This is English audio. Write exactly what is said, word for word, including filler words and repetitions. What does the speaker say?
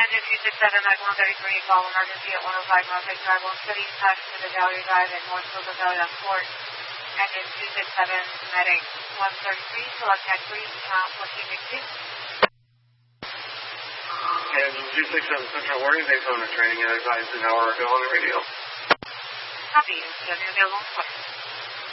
Engine two six seven, Mike one thirty-three, call emergency at one oh five Norfolk Drive, one city, touch to the Gallery Drive at North Coast Valley on Court. Engine two six seven, medic one thirty-three, select tech three, count fourteen sixty. Engine two six seven, Central Warning, Daytona training, I advised an hour ago on the radio. Copy, W available on